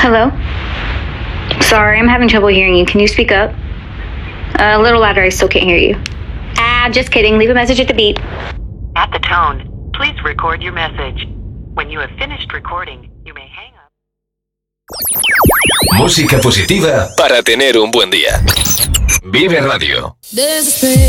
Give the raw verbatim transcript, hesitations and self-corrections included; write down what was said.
Hello? Sorry, I'm having trouble hearing you. Can you speak up? Uh, a little louder, I still can't hear you. Ah, just kidding. Leave a message at the beep. At the tone, please record your message. When you have finished recording, you may hang up. Música positiva para tener un buen día. Vive Radio.